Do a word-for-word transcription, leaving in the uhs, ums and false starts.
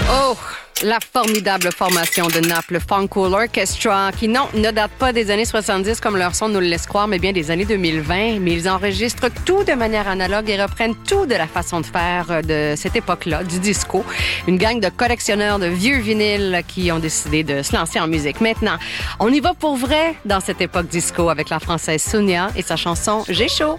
Oh, la formidable formation de Naples Funk Cool Orchestra, qui non, ne date pas des années soixante-dix comme leur son nous le laisse croire, mais bien des années deux mille vingt. Mais ils enregistrent tout de manière analogue et reprennent tout de la façon de faire de cette époque-là, du disco. Une gang de collectionneurs de vieux vinyles qui ont décidé de se lancer en musique. Maintenant, on y va pour vrai dans cette époque disco avec la Française Sonia et sa chanson « J'ai chaud ».